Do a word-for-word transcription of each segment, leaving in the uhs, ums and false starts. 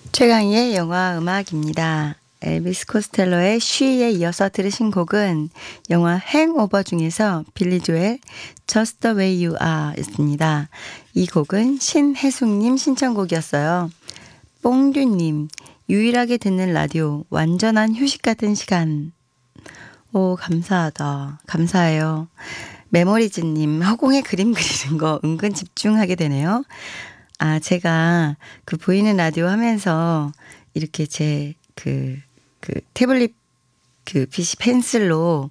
최강희의 영화 음악입니다. 엘비스 코스텔로의 쉬에 이어서 들으신 곡은 영화 행오버 중에서 빌리 조엘 Just the way you are 였습니다. 이 곡은 신혜숙님 신청곡이었어요. 뽕듀님, 유일하게 듣는 라디오 완전한 휴식 같은 시간. 오, 감사하다. 감사해요. 메모리즈님, 허공에 그림 그리는 거 은근 집중하게 되네요. 아, 제가 그 보이는 라디오 하면서 이렇게 제 그, 그 태블릿 그 피씨 펜슬로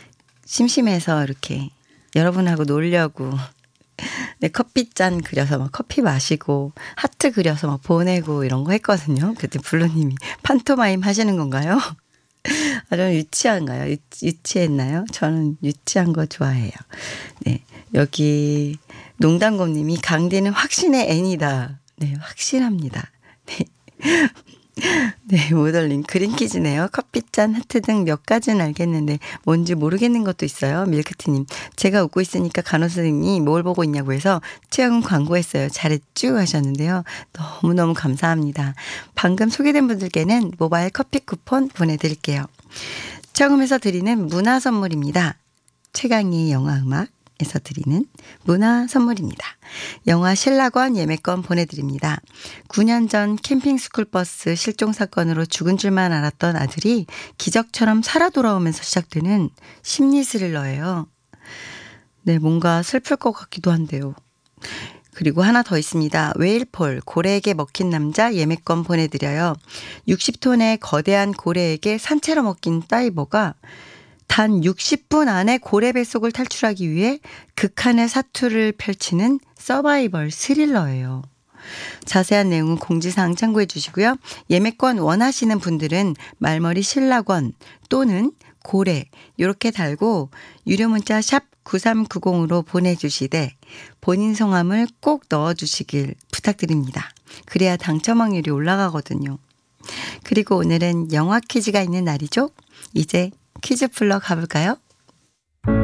심심해서 이렇게 여러분하고 놀려고 네, 커피잔 그려서 막 커피 마시고 하트 그려서 막 보내고 이런 거 했거든요. 그때 블루님이 판토마임 하시는 건가요? 아, 저는 유치한가요? 유, 유치했나요? 저는 유치한 거 좋아해요. 네, 여기 농담곰님이 강대는 확신의 N이다. 네, 확실합니다. 네. 네, 모델님 그린 퀴즈네요. 커피잔, 하트 등 몇 가지는 알겠는데 뭔지 모르겠는 것도 있어요. 밀크티님, 제가 웃고 있으니까 간호사님이 뭘 보고 있냐고 해서 체험 광고했어요. 잘했쥬 하셨는데요. 너무너무 감사합니다. 방금 소개된 분들께는 모바일 커피 쿠폰 보내드릴게요. 처음에서 드리는 문화 선물입니다. 최강희의 영화음악 에서 드리는 문화 선물입니다. 영화 신라권 예매권 보내드립니다. 구 년 전 캠핑 스쿨버스 실종 사건으로 죽은 줄만 알았던 아들이 기적처럼 살아 돌아오면서 시작되는 심리 스릴러예요. 네, 뭔가 슬플 것 같기도 한데요. 그리고 하나 더 있습니다. 웨일폴, 고래에게 먹힌 남자 예매권 보내드려요. 육십 톤의 거대한 고래에게 산채로 먹힌 다이버가 단 육십 분 안에 고래 뱃속을 탈출하기 위해 극한의 사투를 펼치는 서바이벌 스릴러예요. 자세한 내용은 공지사항 참고해 주시고요. 예매권 원하시는 분들은 말머리 신라권 또는 고래 이렇게 달고 유료 문자 샵 구삼구공으로 보내주시되 본인 성함을 꼭 넣어주시길 부탁드립니다. 그래야 당첨 확률이 올라가거든요. 그리고 오늘은 영화 퀴즈가 있는 날이죠. 이제 퀴즈 풀러 가볼까요?